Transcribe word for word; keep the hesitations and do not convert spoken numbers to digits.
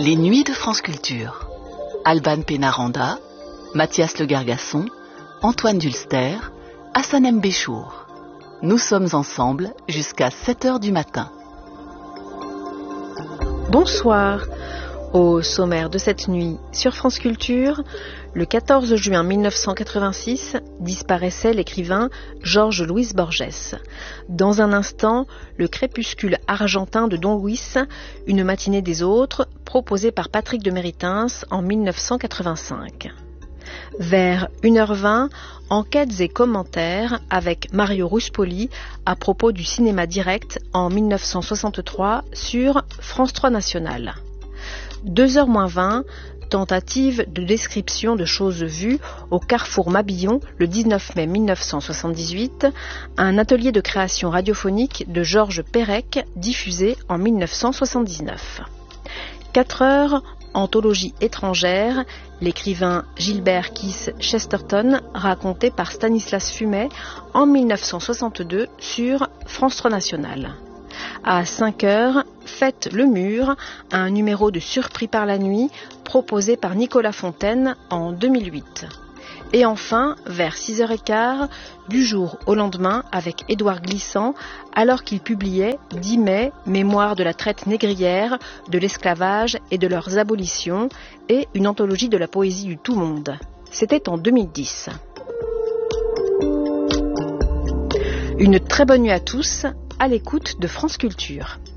Les Nuits de France Culture. Alban Pénaranda, Mathias Le Gargasson, Antoine Dulster, Hassanem Béchour. Nous sommes ensemble jusqu'à sept heures du matin. Bonsoir. Au sommaire de cette nuit sur France Culture, le quatorze juin mille neuf cent quatre-vingt-six disparaissait l'écrivain Jorge Luis Borges. Dans un instant, le crépuscule argentin de Don Luis, une matinée des autres, proposé par Patrick de Méritens en mille neuf cent quatre-vingt-cinq. Vers une heure vingt, enquêtes et commentaires avec Mario Ruspoli à propos du cinéma direct en mille neuf cent soixante-trois sur France trois National. deux heures moins vingt, tentative de description de choses vues au Carrefour Mabillon le dix-neuf mai mille neuf cent soixante-dix-huit, un atelier de création radiophonique de Georges Perec diffusé en mille neuf cent soixante-dix-neuf. quatre heures, anthologie étrangère, l'écrivain Gilbert Keith Chesterton raconté par Stanislas Fumet en mille neuf cent soixante-deux sur France trois National. À cinq heures, Faites le mur, un numéro de Surpris par la nuit proposé par Nicolas Fontaine en deux mille huit. Et enfin, vers six heures quinze, Du jour au lendemain avec Édouard Glissant, alors qu'il publiait dix mai, Mémoire de la traite négrière, de l'esclavage et de leurs abolitions, et une anthologie de la poésie du tout-monde. C'était en deux mille dix. Une très bonne nuit à tous, à l'écoute de France Culture.